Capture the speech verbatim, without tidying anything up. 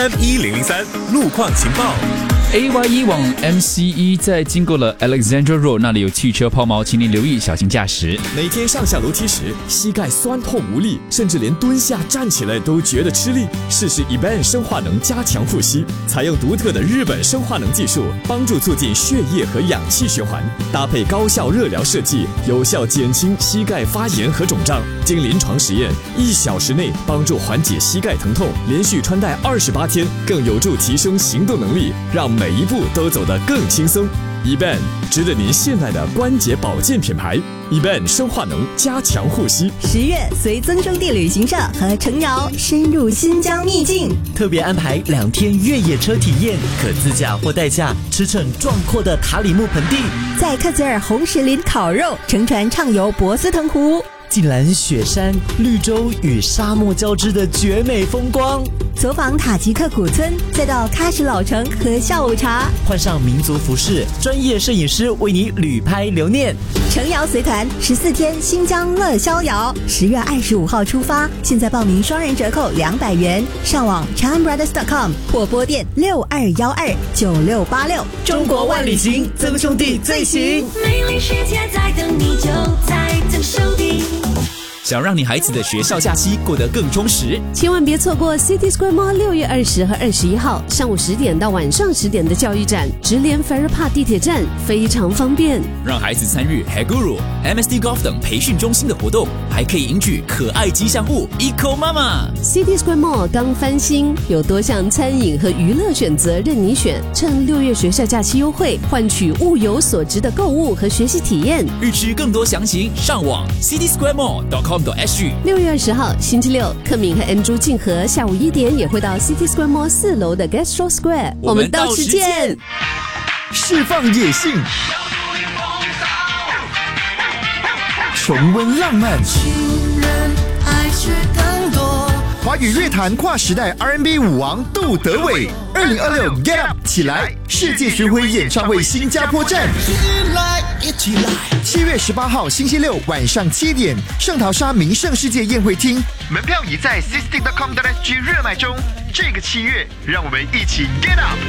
M 一零零三路况情报。 A Y E 往 M C E 在经过了 Alexandra Road 那里有汽车抛锚，请您留意小心驾驶。 每天上下楼梯时，膝盖酸痛无力，甚至连蹲下站起来都觉得吃力。试试 E B A N 生化能加强护膝，采用独特的日本生化能技术，帮助促进血液和氧气循环，搭配高效热疗设计，有效减轻膝盖发炎和肿胀。经临床实验，一小时内帮助缓解膝盖疼痛，连续穿戴二十八天，更有助提升行动能力，让每一步都走得更轻松。E B A N 值得您信赖的关节保健品牌。E B A N 生化能加强护膝。 十月随增生地旅行社和程瑶深入新疆秘境， 特别安排两天越野车体验，可自驾或代驾驰骋壮阔的塔里木盆地， 在克孜尔红石林烤肉，乘船畅游博斯腾湖。 近览雪山、绿洲与沙漠交织的绝美风光， 走访塔吉克古村，再到喀什老城喝下午茶， 换上民族服饰，专业摄影师为你旅拍留念。 程瑶随团十四天新疆乐逍遥，十月二十五号出发，现在报名双人折扣两百元，上网 cham brothers dot com 或拨电六二幺二九六八六。 中国万里行，曾兄弟最行。 美丽世界在等你，就在曾兄弟。 想让你孩子的学校假期过得更充实， 千万别错过 City Square Mall 六月二十和二十一号上午十点到晚上十点的教育展，直连 Farrer Park 地铁站，非常方便。 让孩子参与 Haguru、M S D Golf 等培训中心的活动，还可以赢取可爱吉祥物 Eco Mama。 City Square Mall 刚翻新，有多项餐饮和娱乐选择任你选，趁六月学校假期优惠，换取物有所值的购物和学习体验。 欲知更多详情，上网 city square mall dot com。 六月二十号星期六，克敏和 Andrew 静和下午一点也会到 City Square Mall 四楼的 Gastro Square， 我们到时见。 释放野性，重温浪漫，华语乐坛跨时代 R and B 舞王杜德伟，二零二六 Get Up 起来世界巡回演唱会新加坡站，七月十八号星期六晚上七点，圣淘沙名胜世界宴会厅，门票已在 system dot com dot s g 热卖中。这个七月，让我们一起 Get Up。